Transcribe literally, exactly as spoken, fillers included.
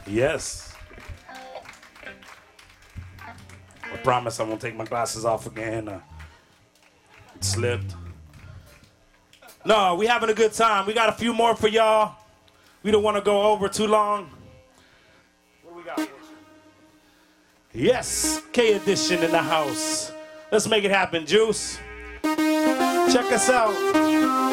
Yes. I promise I won't take my glasses off again. Uh, it slipped. No, we having a good time. We got a few more for y'all. We don't want to go over too long. What we got? Yes, K Edition in the house. Let's make it happen, Juice. Check us out.